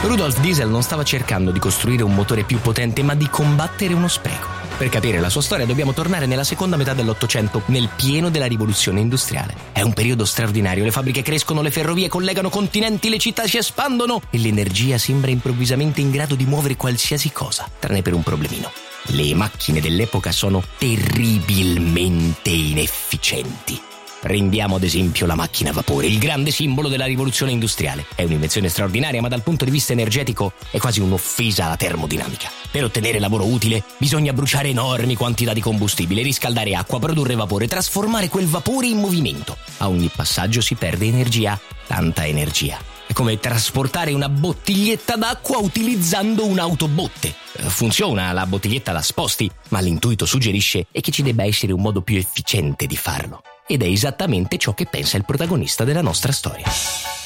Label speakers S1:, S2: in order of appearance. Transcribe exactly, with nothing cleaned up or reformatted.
S1: Rudolf Diesel non stava cercando di costruire un motore più potente, ma di combattere uno spreco. Per capire la sua storia dobbiamo tornare nella seconda metà dell'Ottocento, nel pieno della rivoluzione industriale. È un periodo straordinario, le fabbriche crescono, le ferrovie collegano continenti, le città si espandono e l'energia sembra improvvisamente in grado di muovere qualsiasi cosa, tranne per un problemino. Le macchine dell'epoca sono terribilmente inefficienti. Prendiamo ad esempio la macchina a vapore, il grande simbolo della rivoluzione industriale. È un'invenzione straordinaria, ma dal punto di vista energetico è quasi un'offesa alla termodinamica. Per ottenere lavoro utile bisogna bruciare enormi quantità di combustibile, riscaldare acqua, produrre vapore, trasformare quel vapore in movimento. A ogni passaggio si perde energia, tanta energia. È come trasportare una bottiglietta d'acqua utilizzando un'autobotte. Funziona, la bottiglietta la sposti, ma l'intuito suggerisce è che ci debba essere un modo più efficiente di farlo. Ed è esattamente ciò che pensa il protagonista della nostra storia.